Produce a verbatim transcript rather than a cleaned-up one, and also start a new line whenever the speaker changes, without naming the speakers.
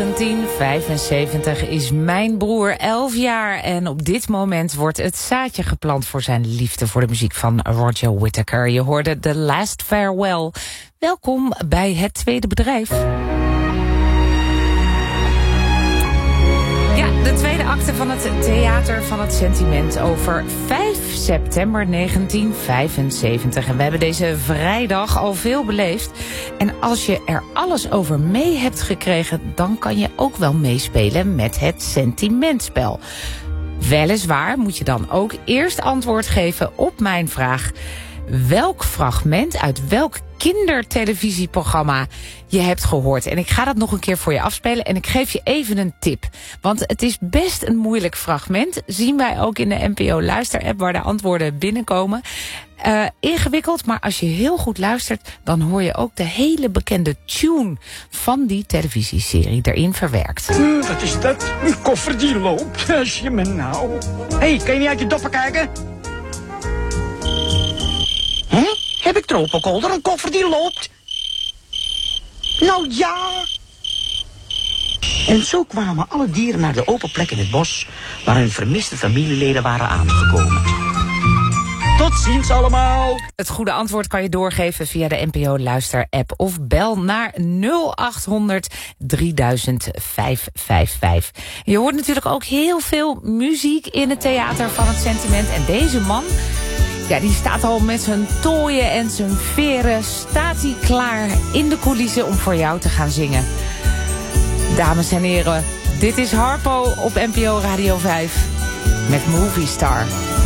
negentien vijfenzeventig is mijn broer elf jaar en op dit moment wordt het zaadje geplant voor zijn liefde voor de muziek van Roger Whittaker. Je hoorde The Last Farewell. Welkom bij Het Tweede Bedrijf. Ja, de tweede acte van het Theater van het Sentiment over vijf september negentien vijfenzeventig. En we hebben deze vrijdag al veel beleefd. En als je er alles over mee hebt gekregen, dan kan je ook wel meespelen met het sentimentspel. Weliswaar moet je dan ook eerst antwoord geven op mijn vraag: welk fragment uit welk kindertelevisieprogramma je hebt gehoord. En ik ga dat nog een keer voor je afspelen en ik geef je even een tip. Want het is best een moeilijk fragment. Zien wij ook in de N P O Luister-app waar de antwoorden binnenkomen. Uh, ingewikkeld, maar als je heel goed luistert, dan hoor je ook de hele bekende tune van die televisieserie erin verwerkt.
Uh, wat is dat? Een koffer die loopt. Als je me nou... Hé, hey, kan je niet uit je doppen kijken? Hè? Heb ik tropenkolder, een koffer die loopt? Nou ja. En zo kwamen alle dieren naar de open plek in het bos waar hun vermiste familieleden waren aangekomen. Tot ziens allemaal.
Het goede antwoord kan je doorgeven via de N P O Luister-app of bel naar nul acht honderd drieduizend vijfhonderdvijfenvijftig. Je hoort natuurlijk ook heel veel muziek in het Theater van het Sentiment. En deze man, ja, die staat al met zijn tooien en zijn veren, staat hij klaar in de coulissen om voor jou te gaan zingen. Dames en heren, dit is Harpo op N P O Radio vijf met Movie Star.